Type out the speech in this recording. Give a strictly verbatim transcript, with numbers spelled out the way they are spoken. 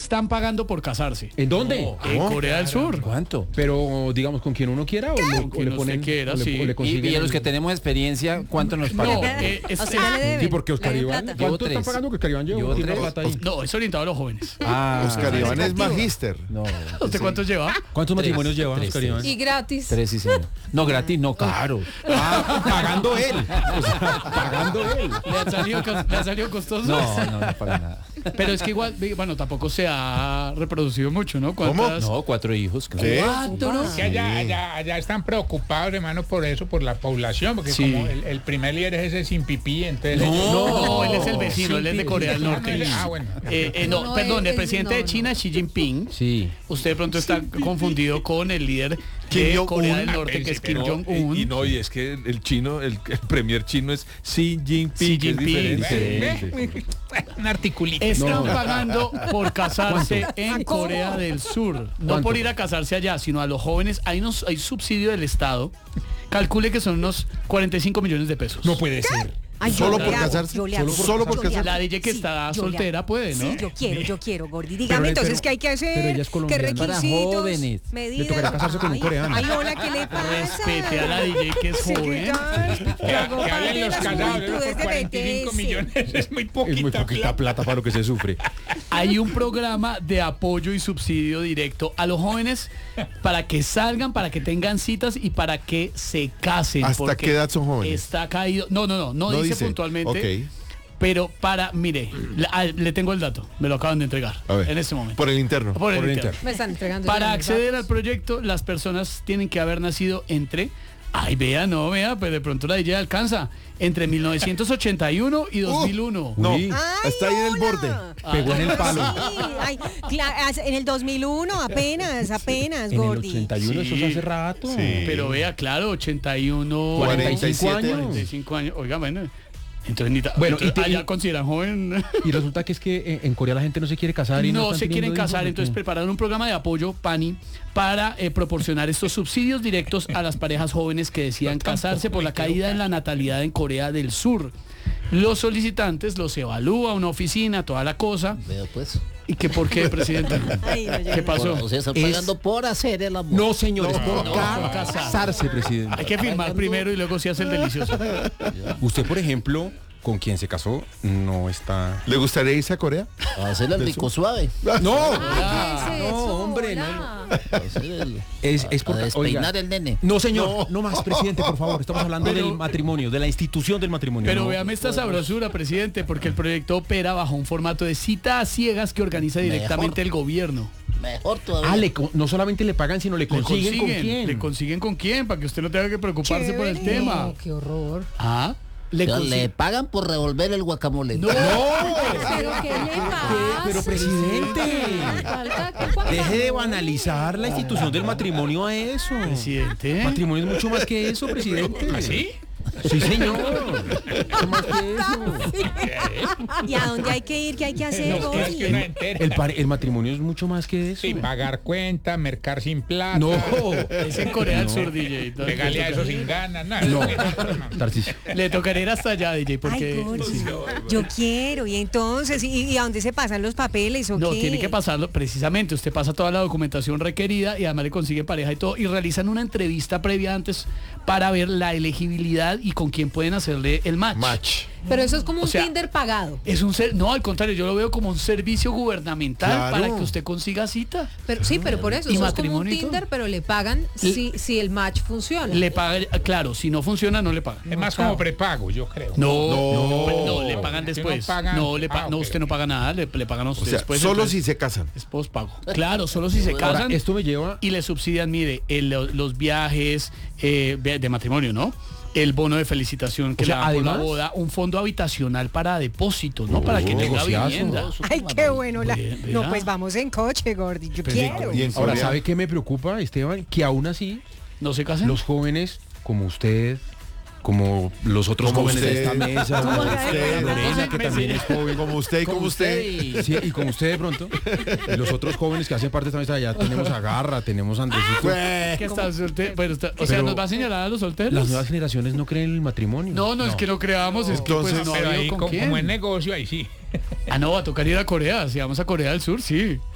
están pagando por casarse. ¿En dónde? En Corea del Sur. ¿Cuánto? Pero, digamos, con quien uno quiera o le, o le ponen... quiera, o le, sí. o le Y, consiguen y a los el- que tenemos experiencia, ¿cuánto nos pagan? No, eh, es- O sea, ya le deben. Sí, porque Oscar Le deben Iván... plata. ¿Cuánto Llevo están tres. pagando que Oscar Iván llevó? Llevo Tiene tres. plata ahí. no, es orientado a los jóvenes. Ah, Oscar Iván es atractivo. magíster. No, ¿Usted cuántos lleva? ¿Cuántos Tres. matrimonios lleva Tres, Oscar Iván? Y gratis. tres sí, señor. No, gratis, no, caro. Ah, pagando él. O sea, pagando él. ¿Le ha salido, cos- le ha salido costoso? No, no, no para nada. Pero es que igual, bueno, tampoco se ha reproducido mucho, ¿no? ¿Cuántas? No, cuatro hijos. claro. ¿Qué? ¿Cuatro? Que allá, allá, allá están preocupados, hermano, por eso, por la población, porque Sí. como el, el primer líder es ese sin pipí, entonces... No, no, él es el vecino, él es de Corea del Norte. Ah, bueno. Eh, eh, no, No, perdón, él- el él- presidente no, de no. China, Xi Jinping. Sí. Usted de pronto está confundido con el líder Kim de Jong-un. Corea del Norte, que es Kim No, Jong-un. Y, y no, y es que el, el chino, el, el premier chino es Xi Jinping, Xi que es Jinping, diferente. Un articulito. Están No. pagando por casarse en ¿Cómo? Corea del Sur. No ¿Cuánto? por ir a casarse allá, sino a los jóvenes. Hay, unos, hay subsidio del Estado. Calcule que son unos cuarenta y cinco millones de pesos. No puede ser. Ay, yo ¿Solo le por hago, casarse? yo le ¿Solo hago, por- solo por yo le casarse? La hago. D J que está yo le soltera hago. puede, ¿no? Sí, yo quiero, yo quiero, Gordy. Pero Dígame le- entonces pero- qué hay que hacer. pero ella es ¿Qué colombiana. requisitos? Para jóvenes. Medidas. Le tocará casarse con un Ay, coreano. Ay, hola, ¿qué le pasa? Respete a la D J que es Sí, joven. ya, Que, yo hago que parte hablen de los las casados juventudes por de cuarenta y cinco B T S. millones, es muy poquita, Es muy poquita plata. plata para lo que se sufre. Hay un programa de apoyo y subsidio directo a los jóvenes para que salgan, para que tengan citas y para que se casen. ¿Hasta porque qué edad son jóvenes? Está caído. No, no, no, no, No dice, dice. puntualmente. Ok. Pero para, mire, le, ah, le tengo el dato, me lo acaban de entregar A ver. en este momento. Por el interno. Por el por el interno. interno. Me están entregando. Para ya mis acceder datos. al proyecto, las personas tienen que haber nacido entre, ay, vea, no, vea, pero de pronto la D J alcanza, entre mil novecientos ochenta y uno y dos mil uno. No, Uy. Ay, está ahí en el hola. borde. Pegó en el palo. Sí, ay, cla- en el dos mil uno, apenas, apenas, En el Gordy. ochenta y uno, eso Sí. es hace rato. Sí. Pero vea, claro, ochenta y uno, cuarenta y siete años. cuarenta y cinco años. Oiga, bueno, entonces ni ta- Bueno, entonces, y te- allá y- consideran joven. Y resulta que es que eh, en Corea la gente no se quiere casar y no, No están se quieren teniendo casar, hijos, entonces ¿o qué? prepararon un programa de apoyo, PANI, para eh, proporcionar estos subsidios directos a las parejas jóvenes que decidan casarse por la caída en la natalidad en Corea del Sur. Los solicitantes los evalúa una oficina, toda la cosa. Veo pues. ¿Y que por qué, presidente? Ay, no, ya ¿Qué no. pasó? O sea, están Es- pagando por hacer el amor. No, señores, por no, ca- por casar. casarse, presidente. Hay que firmar primero y luego se hace el delicioso. Usted, por ejemplo, con quien se casó, no está... ¿Le gustaría irse a Corea? Hacer el rico suave. ¡No! ¿Qué es no, eso? hombre, no, Hola. Hacer el- Es, es a por... despeinar oiga, el nene. no, señor, no. más, presidente, por favor. Estamos hablando Pero- del matrimonio, de la institución del matrimonio. Pero no. véame esta sabrosura, presidente, porque el proyecto opera bajo un formato de cita a ciegas que organiza directamente el gobierno. Mejor todavía. Ah, le co- no solamente le pagan, sino le ¿Le consiguen, con quién. ¿Le consiguen con quién? Para que usted no tenga que preocuparse por el Chévere. tema. No, qué horror. Ah, le O sea, consiguen- le pagan por revolver el guacamole. No. ¿Pero qué le pasa? Pero, presidente, Falta que cuando- deje de banalizar la institución del matrimonio a eso. Presidente. Matrimonio es mucho más que eso, presidente. ¿Así? Sí, señor. Mucho más que eso. ¿Y a dónde hay que ir? ¿Qué hay que hacer, No, es que Gordy? uno entera. El, par- el matrimonio es mucho más que eso. Sin pagar cuenta, mercar sin plata. No. Es en Corea del No. Sur, D J. Pegarle a eso sin ganas, nada. No. No. Tarcisio. Le tocaría ir hasta allá, D J, Ay, porque... Gordy, sí. yo quiero. ¿Y entonces? ¿Y, y a dónde se pasan los papeles o No, qué? tiene que pasarlo precisamente. Usted pasa toda la documentación requerida y además le consigue pareja y todo. Y realizan una entrevista previa antes para ver la elegibilidad y con quién pueden hacerle el match. Match. Pero eso es como O un sea, Tinder pagado. Es un ser, no, al contrario, yo lo veo como un servicio gubernamental Claro. para que usted consiga cita. Pero, sí, pero por eso. ¿Y Eso es como un matrimonio y todo? Tinder, pero le pagan si, si el match funciona. Le paga, claro, si no funciona, no le pagan. Es más como prepago, yo creo. No, No. no, no, le pagan Que después. no pagan. No, le pa- Ah, no, ok. usted no paga nada, le, le pagan a O usted sea, después. solo entonces si se casan. es pospago. Claro, solo si se Ahora, casan esto me lleva... y le subsidian, mire, el- los viajes eh, de de matrimonio, ¿no? El bono de felicitación que O sea, le dan por la además- boda, un fondo habitacional para depósito, ¿no? Para que Oh, tenga negociazo. vivienda. Ay, qué bueno. La... Vea, vea. No, pues vamos en coche, Gordy. Yo Pues, quiero. y en Ahora, Corea. ¿sabe qué me preocupa, Esteban? Que aún así, ¿No se casan? los jóvenes como usted, como los otros Como jóvenes de usted. esta mesa, Como como usted. Lorena, que también es joven, Como usted y como usted. y- sí, y como usted de pronto, y los otros jóvenes que hacen parte de esta mesa, ya tenemos a Garra, tenemos a Andresito. Pues, Que está soltero, bueno, está- o sea, Pero- ¿nos va a señalar a los solteros? Las nuevas generaciones no creen en el matrimonio. No, no, es que no creamos, es que pues Entonces, no Pero ha habido ahí, con como, quién. como es negocio, ahí sí. Ah, no, va a tocar ir a Corea, si vamos a Corea del Sur, sí.